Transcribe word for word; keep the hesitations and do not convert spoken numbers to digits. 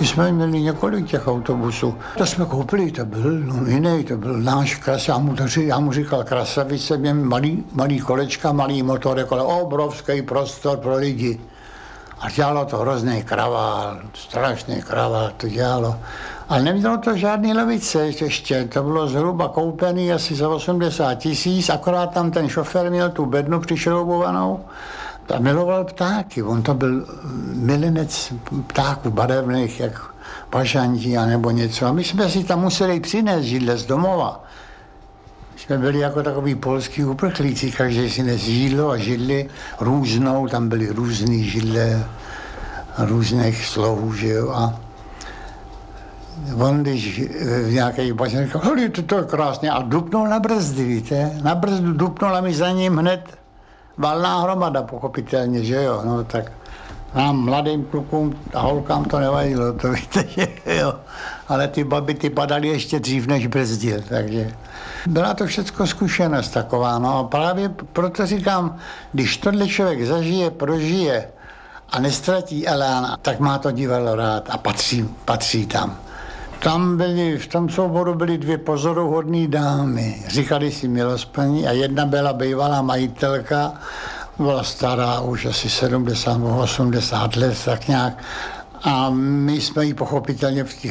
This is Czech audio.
My jsme měli několik těch autobusů. To jsme koupili, to byl no, jiný, to byl náš kras, já mu, to, já mu říkal krasavice, měl malý, malý kolečka, malý motor, ale obrovský prostor pro lidi. A dělalo to hrozný kravál, strašný kravál to dělalo. Ale nemělo to žádný levice ještě, to bylo zhruba koupený asi za osmdesát tisíc, akorát tam ten šofér měl tu bednu přišroubovanou a miloval ptáky. On to byl milenec ptáků barevných, jak pažantí a nebo něco. A my jsme si tam museli přinést židle z domova. Jsme byli jako takový polský uprchlíci, každý si nes jídlo a židli různou, tam byly různý židle různých slovů, že jo. A on, když v nějaké bažně říkal, hej, to, to je krásně, a dupnul na brzdy, víte, na brzdu dupnul a my za ním hned valná hromada, pochopitelně, že jo, no tak nám mladým klukům a holkám to nevadilo, to víte, že jo, ale ty baby ty padaly ještě dřív, než brzdil, takže byla to všecko zkušenost taková, no a právě proto říkám, když tohle člověk zažije, prožije a nestratí elán, tak má to divadlo rád a patří, patří tam. Tam byly, v tom souboru byly dvě pozoruhodné dámy, říkali si milospaní a jedna byla bývalá majitelka, byla stará už asi sedmdesát osmdesát let, tak nějak. A my jsme ji pochopitelně v těch